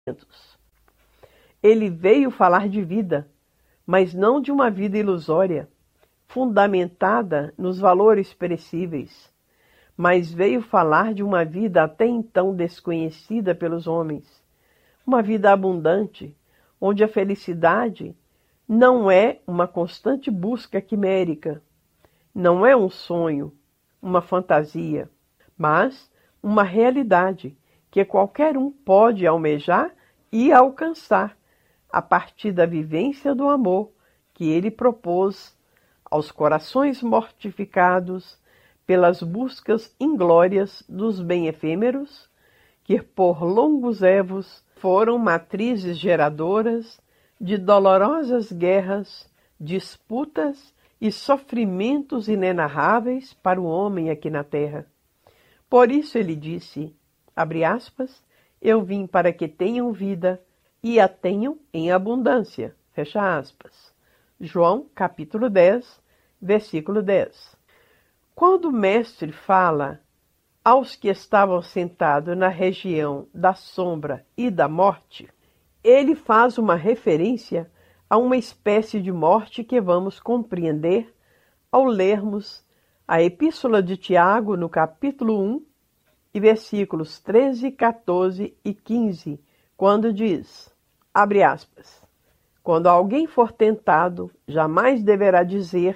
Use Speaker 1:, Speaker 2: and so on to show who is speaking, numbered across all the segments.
Speaker 1: Ele veio falar de vida, mas não de uma vida ilusória, fundamentada nos valores perecíveis, mas veio falar de uma vida até então desconhecida pelos homens, uma vida abundante, onde a felicidade não é uma constante busca quimérica, não é um sonho, uma fantasia, mas uma realidade que qualquer um pode almejar e alcançar a partir da vivência do amor que ele propôs aos corações mortificados pelas buscas inglórias dos bem efêmeros, que por longos évos foram matrizes geradoras de dolorosas guerras, disputas e sofrimentos inenarráveis para o homem aqui na terra. Por isso ele disse, abre aspas, eu vim para que tenham vida e a tenham em abundância, fecha aspas. João, capítulo 10, versículo 10. Quando o mestre fala aos que estavam sentados na região da sombra e da morte, ele faz uma referência a uma espécie de morte que vamos compreender ao lermos a Epístola de Tiago, no capítulo 1, e versículos 13, 14 e 15, quando diz, abre aspas, quando alguém for tentado, jamais deverá dizer,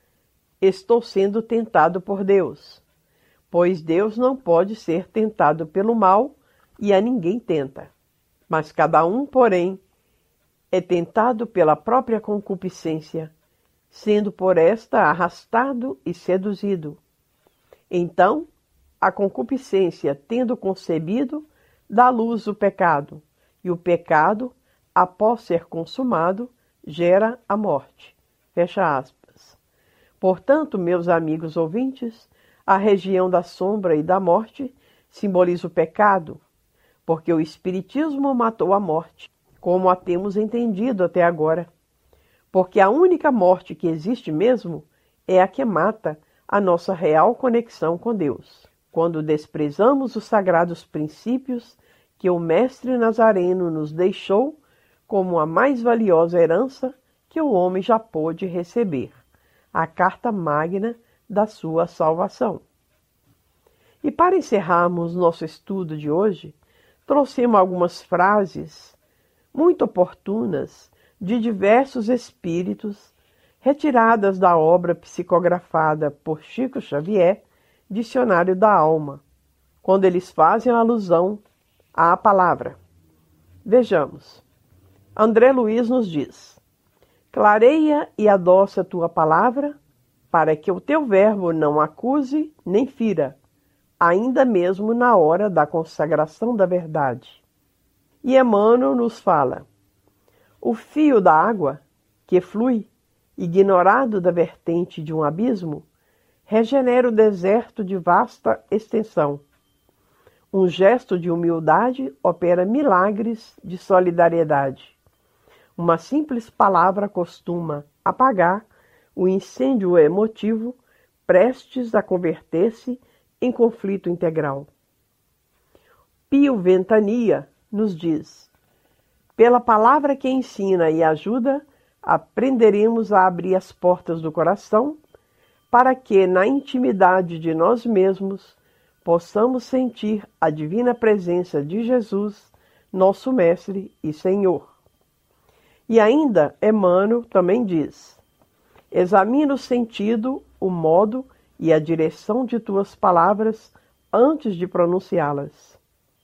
Speaker 1: estou sendo tentado por Deus, pois Deus não pode ser tentado pelo mal e a ninguém tenta. Mas cada um, porém, é tentado pela própria concupiscência, sendo por esta arrastado e seduzido. Então, a concupiscência, tendo concebido, dá luz o pecado, e o pecado, após ser consumado, gera a morte. Fecha aspas. Portanto, meus amigos ouvintes, a região da sombra e da morte simboliza o pecado, porque o Espiritismo matou a morte, como a temos entendido até agora. Porque a única morte que existe mesmo é a que mata a nossa real conexão com Deus. Quando desprezamos os sagrados princípios que o Mestre Nazareno nos deixou como a mais valiosa herança que o homem já pôde receber, a carta magna da sua salvação. E para encerrarmos nosso estudo de hoje, trouxemos algumas frases muito oportunas de diversos espíritos, retiradas da obra psicografada por Chico Xavier, Dicionário da Alma, quando eles fazem alusão à palavra. Vejamos. André Luiz nos diz, clareia e adoça a tua palavra, para que o teu verbo não acuse nem fira, ainda mesmo na hora da consagração da verdade. E Emmanuel nos fala, o fio da água, que flui, ignorado da vertente de um abismo, regenera o deserto de vasta extensão. Um gesto de humildade opera milagres de solidariedade. Uma simples palavra costuma apagar o incêndio emotivo prestes a converter-se em conflito integral. Pio Ventania nos diz, pela palavra que ensina e ajuda, aprenderemos a abrir as portas do coração para que, na intimidade de nós mesmos, possamos sentir a divina presença de Jesus, nosso Mestre e Senhor. E ainda Emmanuel também diz, examina o sentido, o modo e a direção de tuas palavras antes de pronunciá-las.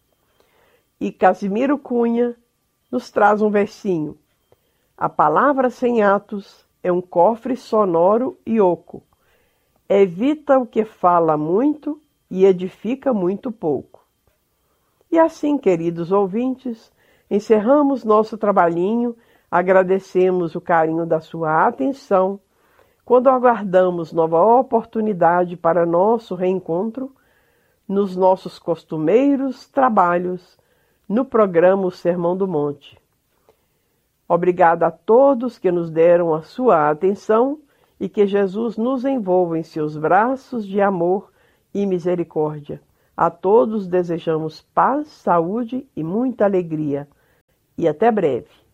Speaker 1: E Casimiro Cunha nos traz um versinho. A palavra sem atos é um cofre sonoro e oco. Evita o que fala muito e edifica muito pouco. E assim, queridos ouvintes, encerramos nosso trabalhinho, agradecemos o carinho da sua atenção, quando aguardamos nova oportunidade para nosso reencontro nos nossos costumeiros trabalhos no programa O Sermão do Monte. Obrigada a todos que nos deram a sua atenção e que Jesus nos envolva em seus braços de amor e misericórdia. A todos desejamos paz, saúde e muita alegria. e até breve.